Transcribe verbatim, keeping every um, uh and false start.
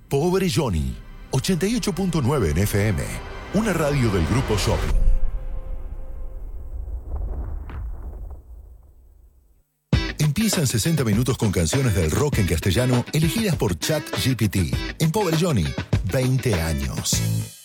Pobre Johnny, ochenta y ocho punto nueve en F M, una radio del Grupo Shopping. Empiezan sesenta minutos con canciones del rock en castellano elegidas por ChatGPT. En Pobre Johnny, veinte años.